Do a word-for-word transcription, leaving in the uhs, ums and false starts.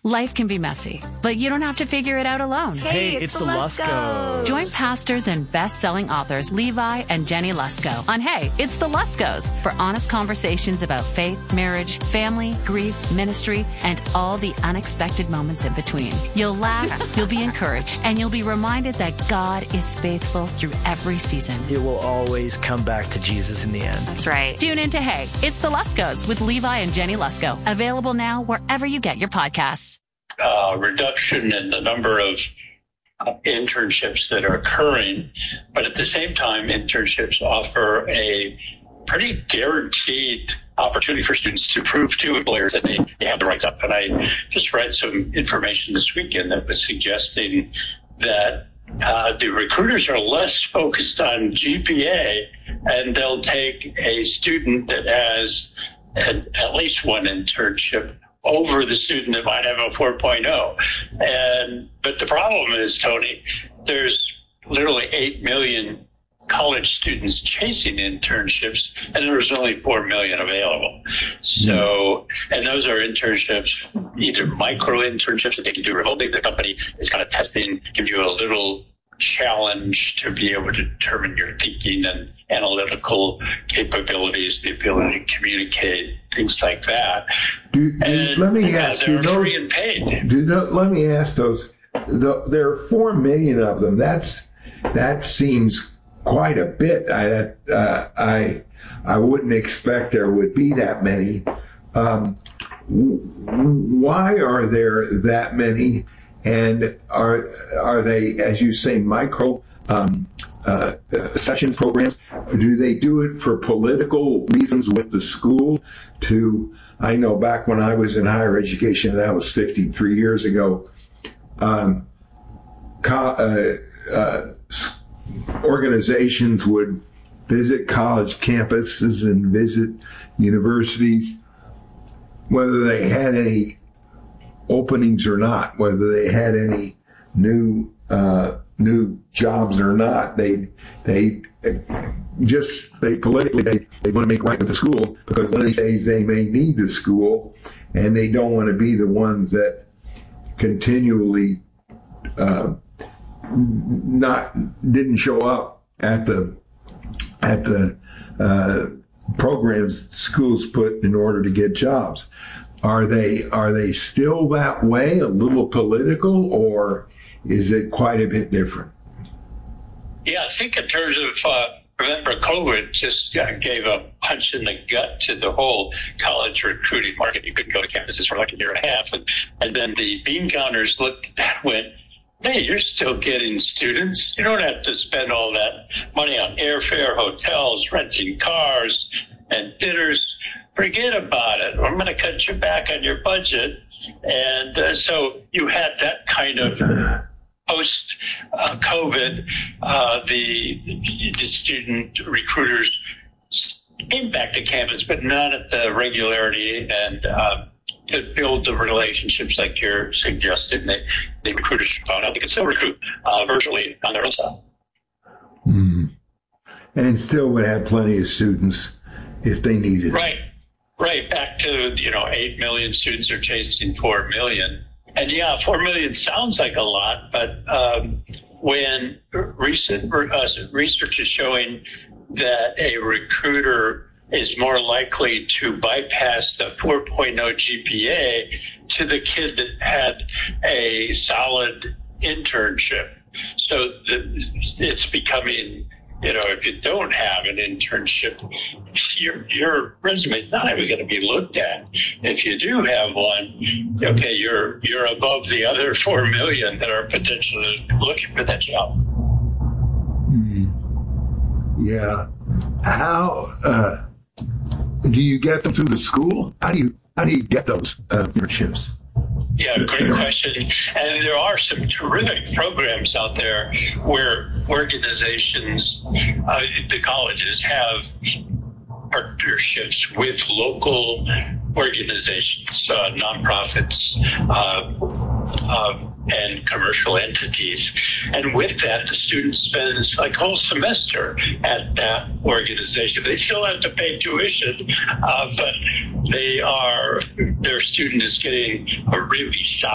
Life can be messy, but you don't have to figure it out alone. Hey, it's, it's the Luskos. Join pastors and best-selling authors Levi and Jenny Lusko on Hey, It's the Luskos for honest conversations about faith, marriage, family, grief, ministry, and all the unexpected moments in between. You'll laugh, you'll be encouraged, and you'll be reminded that God is faithful through every season. It will always come back to Jesus in the end. That's right. Tune in to Hey, It's the Luskos with Levi and Jenny Lusko. Available now wherever you get your podcasts. Uh, reduction in the number of uh, internships that are occurring, but at the same time, internships offer a pretty guaranteed opportunity for students to prove to employers that they, they have the right stuff. And I just read some information this weekend that was suggesting that uh, the recruiters are less focused on G P A, and they'll take a student that has at, at least one internship over the student that might have a four point oh. And, but the problem is, Tony, there's literally eight million college students chasing internships, and there's only four million available. So, and those are internships, either micro internships that they can do remotely. The company is kind of testing, give you a little challenge to be able to determine your thinking and analytical capabilities, the ability to communicate, things like that. Do, do, and, let me uh, ask they're you, those, free and paid. Do, let me ask those. The, there are four million of them. That's that seems quite a bit. I uh, I I wouldn't expect there would be that many. Um, why are there that many? And are are they, as you say, micro um, uh, sessions programs? Do they do it for political reasons with the school? To I know back when I was in higher education, that was fifty-three years ago. Um, co- uh, uh, organizations would visit college campuses and visit universities, whether they had any openings or not, whether they had any new uh, new jobs or not. They they just they politically they, they want to make right with the school, because one of these days they may need the school, and they don't want to be the ones that continually uh, not didn't show up at the at the uh, programs schools put in order to get jobs. Are they are they still that way, a little political, or is it quite a bit different? Yeah, I think in terms of, uh, remember, COVID just uh, gave a punch in the gut to the whole college recruiting market. You couldn't go to campuses for like a year and a half. And, and then the bean counters looked at that and went, hey, you're still getting students. You don't have to spend all that money on airfare, hotels, renting cars, and dinners. Forget about it. I'm going to cut you back on your budget. And uh, so you had that kind of post-COVID, uh, uh, the, the student recruiters came back to campus, but not at the regularity and uh, to build the relationships like you're suggesting. They, the recruiters found out they could still recruit uh, virtually on their own stuff. Mm. And still would have plenty of students if they needed it. Right. Right, back to, you know, eight million students are chasing four million. And yeah, four million sounds like a lot, but um, when recent uh, research is showing that a recruiter is more likely to bypass the four point oh G P A to the kid that had a solid internship. So the, it's becoming, you know, if you don't have an internship, your your resume is not even going to be looked at. If you do have one, okay, you're you're above the other four million that are potentially looking for that job. Mm-hmm. Yeah. How uh, do you get them through the school? How do you how do you get those uh, internships? Yeah, great question. And there are some terrific programs out there where organizations, uh, the colleges have partnerships with local organizations, uh, nonprofits, uh, uh, and commercial entities. And with that, the student spends like a whole semester at that organization. They still have to pay tuition, uh, but they are, their student is getting a really solid